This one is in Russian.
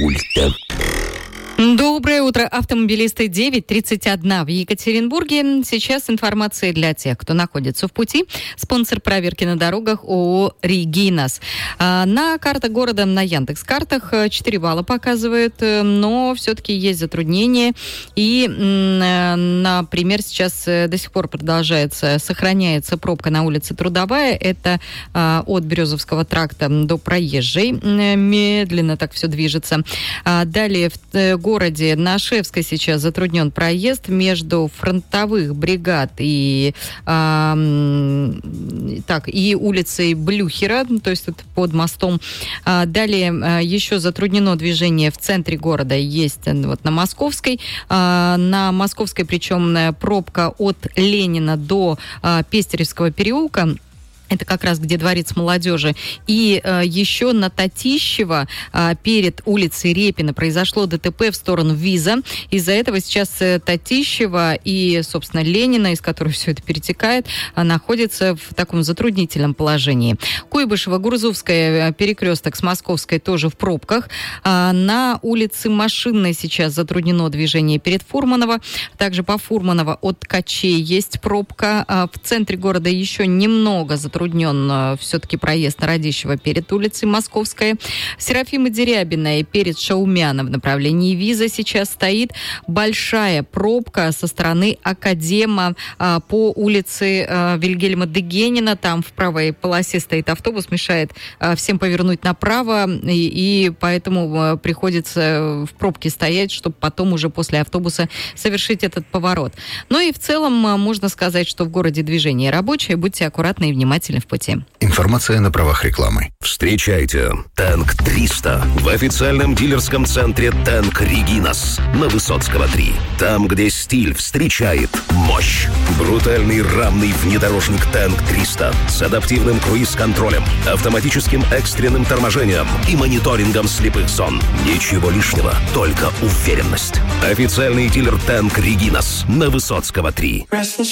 пульта. Доброе утро, автомобилисты. 9:31 в Екатеринбурге. Сейчас информация для тех, кто находится в пути. Спонсор проверки на дорогах ООО «Регинас». На картах города, на Яндекс.Картах 4 балла показывает, но все-таки есть затруднения. И, например, сейчас до сих пор сохраняется пробка на улице Трудовая. Это от Березовского тракта до Проезжей. Медленно так все движется. Далее в городе на Шевской сейчас затруднен проезд между фронтовых бригад и улицей Блюхера, то есть вот под мостом. Далее еще затруднено движение в центре города, есть вот на Московской. На Московской, причем пробка от Ленина до Пестеревского переулка. Это как раз где Дворец молодежи. И еще на Татищево перед улицей Репина произошло ДТП в сторону Виза. Из-за этого сейчас Татищево и, собственно, Ленина, из которой все это перетекает, находится в таком затруднительном положении. Куйбышево-Гурзувская перекресток с Московской тоже в пробках. На улице Машинной сейчас затруднено движение перед Фурманово. Также по Фурманово от Ткачей есть пробка. В центре города еще немного затруднен все-таки проезд на Радищево перед улицей Московская. Серафима Дерябиная перед Шаумяна в направлении Виза сейчас стоит большая пробка со стороны Академа по улице Вильгельма Дегенина. Там в правой полосе стоит автобус, мешает всем повернуть направо, и поэтому приходится в пробке стоять, чтобы потом уже после автобуса совершить этот поворот. Ну и в целом можно сказать, что в городе движение рабочее. Будьте аккуратны и внимательны в пути. Информация на правах рекламы. Встречайте Танк 300 в официальном дилерском центре Танк Регинас на Высоцкого 3. Там, где стиль встречает мощь. Брутальный рамный внедорожник Танк 300 с адаптивным круиз-контролем, автоматическим экстренным торможением и мониторингом слепых зон. Ничего лишнего, только уверенность. Официальный дилер Танк Регинас на Высоцкого 3.